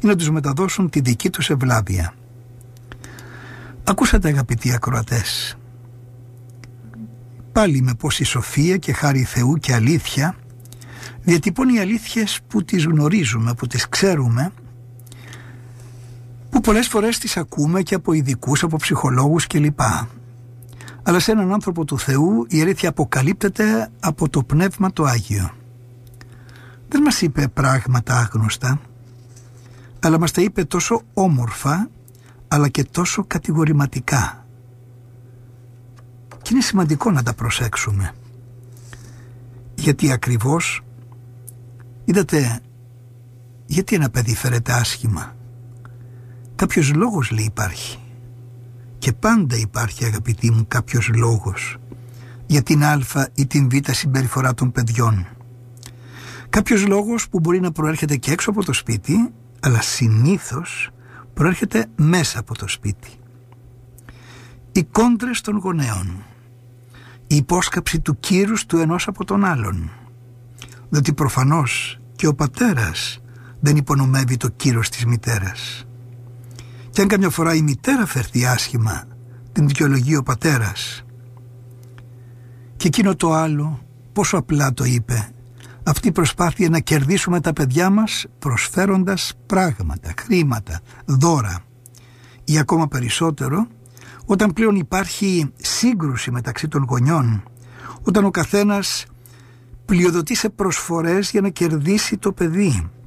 ή να τους μεταδώσουν τη δική τους ευλάβεια. Ακούσατε, αγαπητοί ακροατές, πάλι με πόση σοφία και χάρη Θεού και αλήθεια διατυπώνει αλήθειες που τις γνωρίζουμε, που τις ξέρουμε, που πολλές φορές τις ακούμε και από ειδικούς, από ψυχολόγους κλπ. Αλλά σε έναν άνθρωπο του Θεού η αλήθεια αποκαλύπτεται από το Πνεύμα το Άγιο. Δεν μας είπε πράγματα άγνωστα, αλλά μας τα είπε τόσο όμορφα, αλλά και τόσο κατηγορηματικά. Και είναι σημαντικό να τα προσέξουμε. Γιατί ακριβώς, είδατε, γιατί ένα παιδί φέρεται άσχημα? Κάποιος λόγος, λέει, υπάρχει. Και πάντα υπάρχει, αγαπητοί μου, κάποιος λόγος για την α ή την β συμπεριφορά των παιδιών. Κάποιος λόγος που μπορεί να προέρχεται και έξω από το σπίτι, αλλά συνήθως προέρχεται μέσα από το σπίτι. Οι κόντρες των γονέων, η υπόσκαψη του κύρους του ενός από τον άλλον, διότι προφανώς και ο πατέρας δεν υπονομεύει το κύρος της μητέρας. Και αν καμιά φορά η μητέρα φερθεί άσχημα, την δικαιολογεί ο πατέρας. Και εκείνο το άλλο, πόσο απλά το είπε, αυτή η προσπάθεια να κερδίσουμε τα παιδιά μας προσφέροντας πράγματα, χρήματα, δώρα, ή ακόμα περισσότερο όταν πλέον υπάρχει σύγκρουση μεταξύ των γονιών, όταν ο καθένας πλειοδοτεί σε προσφορές για να κερδίσει το παιδί.